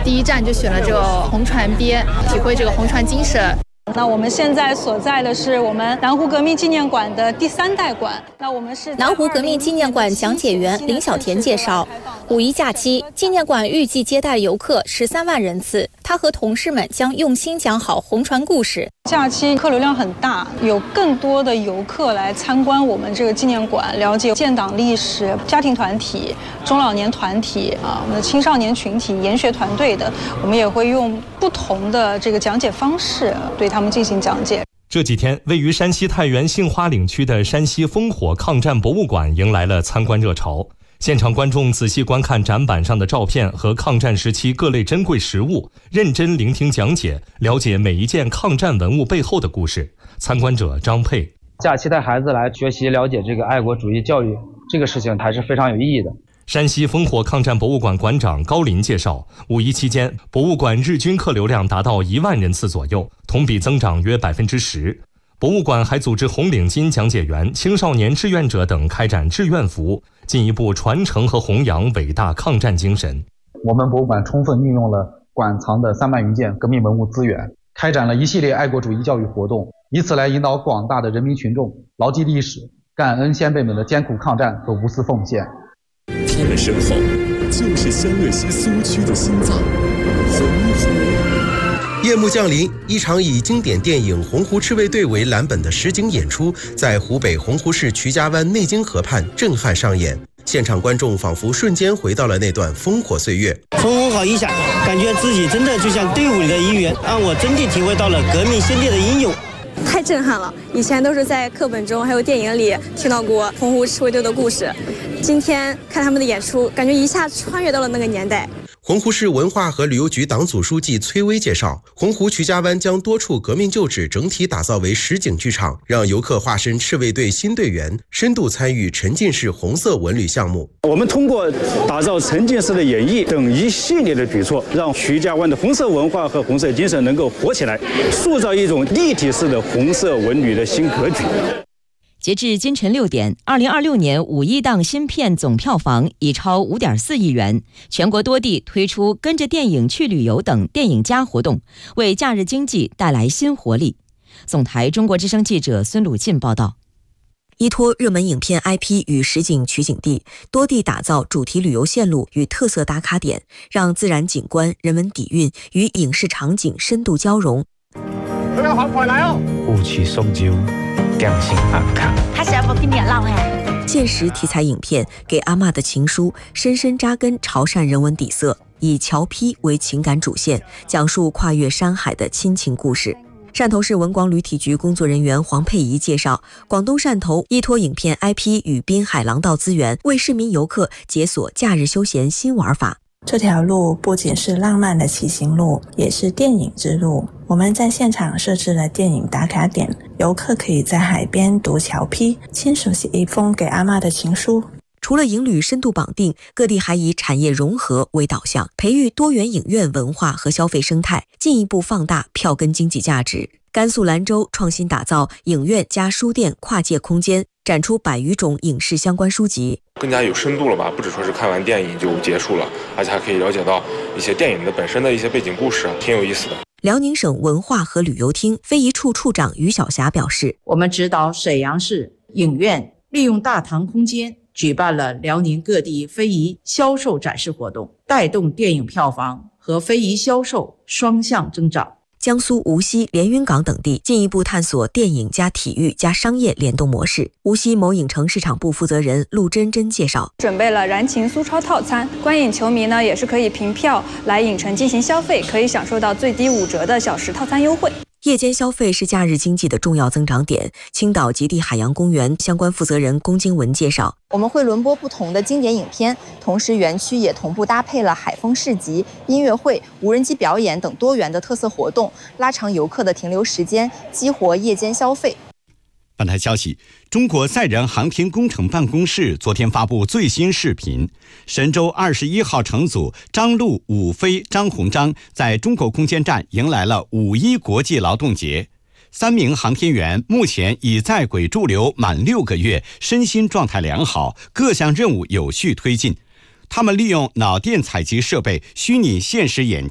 第一站就选了这个红船边，体会这个红船精神。 那我们现在所在的是我们南湖革命纪念馆的第3代馆。那我们是南湖革命纪念馆讲解员林小田介绍，五一假期，纪念馆预计接待游客13万人次。他和同事们将用心讲好红船故事。 假期客流量很大，有更多的游客来参观我们这个纪念馆，了解建党历史、家庭团体、中老年团体我们的青少年群体、研学团队的，我们也会用不同的这个讲解方式对他们进行讲解。 这几天，位于山西太原杏花岭区的山西烽火抗战博物馆迎来了参观热潮。现场观众仔细观看展板上的照片和抗战时期各类珍贵实物，认真聆听讲解，了解每一件抗战文物背后的故事。参观者张佩： 假期带孩子来学习了解这个爱国主义教育，这个事情还是非常有意义的。 山西烽火抗战博物馆馆长高林介绍，五一期间，博物馆日均客流量达到1万人次左右，同比增长约10%。博物馆还组织红领巾讲解员、青少年志愿者等开展志愿服务，进一步传承和弘扬伟大抗战精神。 我们博物馆充分运用了馆藏的3万余件革命文物资源，开展了一系列爱国主义教育活动，以此来引导广大的人民群众牢记历史，感恩先辈们的艰苦抗战和无私奉献。 他们身后就是湘鄂西苏区的心脏——洪湖。 夜幕降临，一场以经典电影《洪湖赤卫队》为蓝本的实景演出，在湖北洪湖市曲家湾内经河畔震撼上演。现场观众仿佛瞬间回到了那段烽火岁月。 风风好一下，感觉自己真的就像队伍里的一员，让我真的体会到了革命先烈的英勇。 太震撼了！以前都是在课本中还有电影里听到过洪湖赤卫队的故事，今天看他们的演出，感觉一下穿越到了那个年代。 洪湖市文化和旅游局党组书记崔薇介绍，洪湖曲家湾将多处革命旧址整体打造为实景剧场，让游客化身赤卫队新队员，深度参与沉浸式红色文旅项目。 我们通过打造沉浸式的演绎等一系列的举措，让曲家湾的红色文化和红色精神能够活起来，塑造一种立体式的红色文旅的新格局。 截至今晨6点，2026年五一档新片总票房已超5.4亿元。全国多地推出跟着电影去旅游等电影加活动，为假日经济带来新活力。总台中国之声记者孙鲁进报道。 依托热门影片 IP 与实景取景地，多地打造主题旅游线路与特色打卡点，让自然景观、人文底蕴与影视场景深度交融。 佢有學外嚟哦， 雾气送酒，匠心安康。 他是要不跟你唠哎。 现实题材影片《给阿嬷的情书》深深扎根潮汕人文底色，以侨批为情感主线，讲述跨越山海的亲情故事。汕头市文广旅体局工作人员黄佩仪介绍，广东汕头依托影片 IP 与滨海廊道资源，为市民游客解锁假日休闲新玩法。 这条路不仅是浪漫的骑行路，也是电影之路。我们在现场设置了电影打卡点，游客可以在海边读侨批，亲手写一封给阿嬷的情书。 除了影旅深度绑定，各地还以产业融合为导向，培育多元影院文化和消费生态，进一步放大票根经济价值。甘肃兰州创新打造影院加书店跨界空间，展出100余种影视相关书籍， 更加有深度了吧？不只说是看完电影就结束了，而且还可以了解到一些电影的本身的一些背景故事，挺有意思的。 辽宁省文化和旅游厅非遗处处长于晓霞表示， 我们指导沈阳市影院利用大堂空间举办了辽宁各地非遗销售展示活动，带动电影票房和非遗销售双向增长。 江苏无锡、连云港等地进一步探索电影加体育加商业联动模式。无锡某影城市场部负责人陆真真介绍， 准备了燃情苏超套餐，观影球迷呢也是可以凭票来影城进行消费，可以享受到最低5折的小时套餐优惠。 夜间消费是假日经济的重要增长点。青岛极地海洋公园相关负责人龚金文介绍， 我们会轮播不同的经典影片，同时园区也同步搭配了海风市集、音乐会、无人机表演等多元的特色活动，拉长游客的停留时间，激活夜间消费。 本台消息，中国载人航天工程办公室昨天发布最新视频，神舟21号乘组张陆、武飞、张鸿章在中国空间站迎来了5·1国际劳动节。3名航天员目前已在轨驻留满6个月，身心状态良好，各项任务有序推进。他们利用脑电采集设备、虚拟现实眼